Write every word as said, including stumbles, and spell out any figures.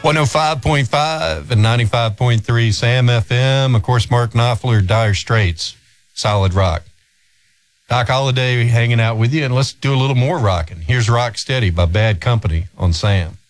one oh five point five and ninety-five point three Sam F M. Of course, Mark Knopfler, Dire Straits, Solid Rock. Doc Holliday hanging out with you, and let's do a little more rocking. Here's Rock Steady by Bad Company on Sam.